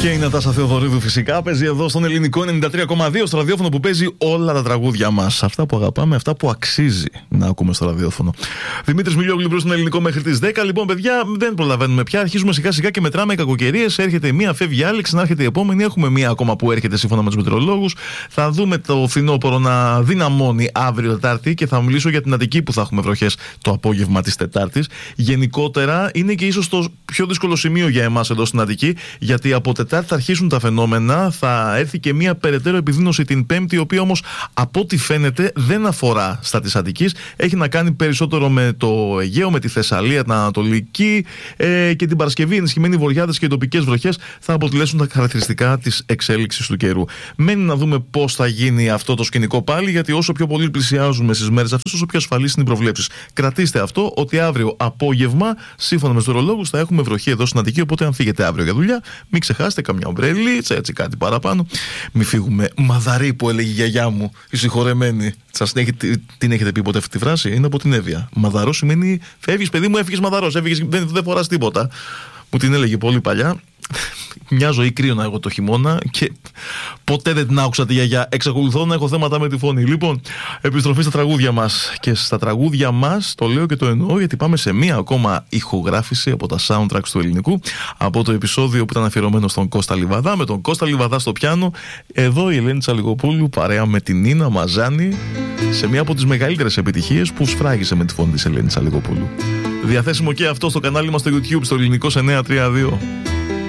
Και η Νατάσα Θεοδωρίδου φυσικά παίζει εδώ στον Ελληνικό 93,2, στο ραδιόφωνο που παίζει όλα τα τραγούδια μας. Αυτά που αγαπάμε, αυτά που αξίζει να ακούμε στο ραδιόφωνο. Δημήτρης Μιλιόγλου στον Ελληνικό μέχρι τις 10. Λοιπόν, παιδιά, δεν προλαβαίνουμε πια. Αρχίζουμε σιγά σιγά και μετράμε κακοκαιρίες. Έρχεται μία, φεύγει άλλη, ξανάρχεται η επόμενη. Έχουμε μία ακόμα που έρχεται σύμφωνα με τους μετεωρολόγους. Θα δούμε το φθινόπωρο να δυναμώνει αύριο Τετάρτη και θα μιλήσω για την Αττική που θα έχουμε βροχές το απόγευμα της Τετάρτης. Γενικότερα είναι και ίσως το πιο δύσκολο σημείο για εμάς εδώ στην Αττική, γιατί από Τετάρτη θα αρχίσουν τα φαινόμενα, θα έρθει και μία περαιτέρω επιδείνωση την Πέμπτη, η οποία όμως από ό,τι φαίνεται δεν αφορά στα της Αττικής. Έχει να κάνει περισσότερο με το Αιγαίο, με τη Θεσσαλία, την Ανατολική και την Παρασκευή. Ενισχυμένοι βορειάδες και οι τοπικές βροχές θα αποτελέσουν τα χαρακτηριστικά της εξέλιξης του καιρού. Μένει να δούμε πώς θα γίνει αυτό το σκηνικό πάλι, γιατί όσο πιο πολύ πλησιάζουμε στις μέρες αυτές, όσο πιο ασφαλείς είναι οι προβλέψεις. Κρατήστε αυτό, ότι αύριο απόγευμα, σύμφωνα με τους ορολόγους, θα έχουμε βροχή εδώ στην Αττική. Οπότε, αν φύγετε αύριο για δουλειά, μην ξεχάσετε καμιά ομπρελίτσα, έτσι κάτι παραπάνω. Μην φύγουμε μαδαρί που έλεγε η γιαγιά μου, η συγχωρεμένη. Την έχετε πει ποτέ αυτή τη φράση? Είναι από την Εύβοια. Μαδαρό σημαίνει φεύγεις, παιδί μου, έφυγες μαδαρός, δεν φοράς τίποτα. Μου την έλεγε πολύ παλιά. Μια ζωή κρύωνα εγώ το χειμώνα και ποτέ δεν την άκουσα τη γιαγιά. Εξακολουθώ να έχω θέματα με τη φωνή. Λοιπόν, επιστροφή στα τραγούδια μας. Και στα τραγούδια μας το λέω και το εννοώ, γιατί πάμε σε μία ακόμα ηχογράφηση από τα soundtracks του ελληνικού, από το επεισόδιο που ήταν αφιερωμένο στον Κώστα Λιβαδά, με τον Κώστα Λιβαδά στο πιάνο. Εδώ η Ελένη Τσαλιγοπούλου παρέα με την Νίνα Μαζάνη σε μία από τις μεγαλύτερες επιτυχίες που σφράγισε με τη φωνή της Ελένης Τσαλιγοπούλου. Διαθέσιμο και αυτό στο κανάλι μας στο YouTube, στο Ελληνικό 932.